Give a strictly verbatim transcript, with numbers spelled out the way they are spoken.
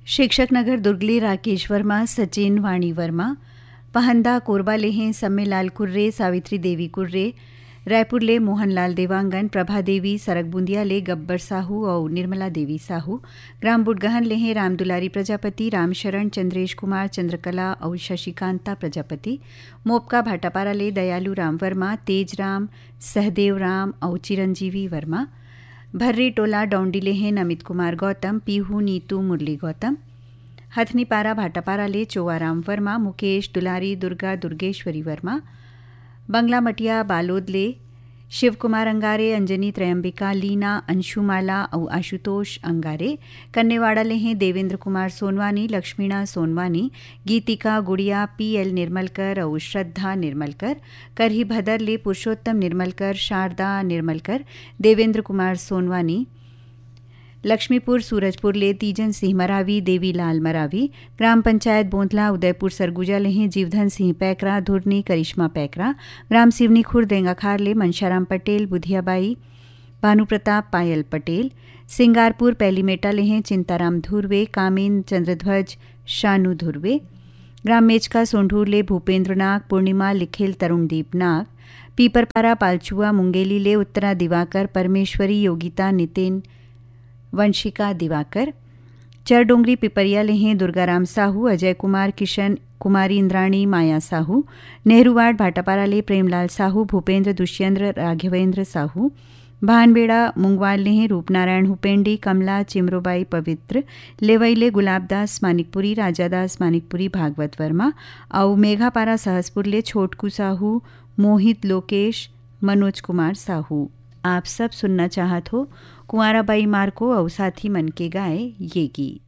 शिक्षक नगर दुर्गले राकेश वर्मा, सचिन वाणी वर्मा, पहंदा कोरबा लेहें सम्मेलाल कुर्रे, सावित्री देवी कुर्रे, रायपुर ले मोहनलाल देवांगन, प्रभा देवी, सरक बूंदिया ले गब्बर साहू और निर्मला देवी साहू, ग्राम बुडगहन लेहें रामदुलारी प्रजापति, रामशरण, चंद्रेश कुमार, चंद्रकला और शशिकांता प्रजापति, मोपका भाटापारा ले दयालु राम वर्मा, तेज राम, सहदेव राम और चिरंजीवी वर्मा, भर्री टोला डौंडी लेहें अमित कुमार गौतम, पीहू नीतू मुरली गौतम, हथनीपारा भाटापारा ले चोवाराम वर्मा, मुकेश दुलारी दुर्गा दुर्गेश्वरी वर्मा, बंगला मटिया बालोद ले शिव कुमार अंगारे, अंजनी त्रयंबिका, लीना, अंशुमाला और आशुतोष अंगारे, कन्नेवाड़ा ले हैं देवेंद्र कुमार सोनवानी, लक्ष्मीणा सोनवानी, गीतिका गुड़िया, पी एल निर्मलकर और श्रद्धा निर्मलकर, करही भदर ले पुरुषोत्तम निर्मलकर, शारदा निर्मलकर, देवेंद्र कुमार सोनवानी, लक्ष्मीपुर सूरजपुर ले तीजन सिंह मरावी, देवीलाल मरावी, ग्राम पंचायत बोंदला उदयपुर सरगुजा लेहें जीवधन सिंह पैकरा, धुरनी करिश्मा पैकरा, ग्राम सिवनी खुर्द देंगाखार ले मनशाराम पटेल, बुधियाबाई, भानु प्रताप, पायल पटेल, सिंगारपुर पैलीमेटा लेहें चिंताराम धुर्वे, कामिन चंद्रध्वज, शानू धुर्वे, ग्राम मेचका सोंढूर ले भूपेंद्र नाग, पूर्णिमा लिखिल तरुणदीप नाग, पीपरपारा पालचुआ मुंगेली ले उत्तरा दिवाकर, परमेश्वरी, योगिता, नितिन, वंशिका दिवाकर, चरडोंगरी पिपरिया लेहें दुर्गाराम साहू, अजय कुमार, किशन कुमारी, इंद्राणी, माया साहू, नेहरूवाड़ भाटापारा ले प्रेमलाल साहू, भूपेंद्र, दुष्येंद्र, राघवेंद्र साहू, भानबेड़ा मुंगवाल लेहें रूपनारायण हुपेंडी, कमला, चिमरोबाई पवित्र, लेवईले गुलाबदास मानिकपुरी, राजादास मानिकपुरी, भागवत वर्मा और मेघापारा सहसपुर ले छोटकू साहू, मोहित लोकेश, मनोज कुमार साहू। आप सब सुनना चाहत हो कुंवाराबाई मार्को और साथी मन के गाए ये गीत।